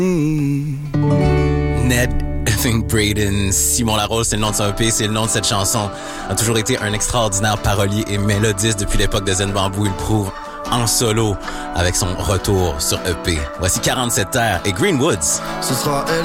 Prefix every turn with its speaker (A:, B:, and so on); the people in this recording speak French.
A: Ned Effing Braden, Simon Larose, c'est le nom de son EP, c'est le nom de cette chanson. A toujours été un extraordinaire parolier et mélodiste depuis l'époque de Zen Bamboo. Il prouve en solo avec son retour sur EP. Voici 47 Terres et Greenwoods.
B: Ce sera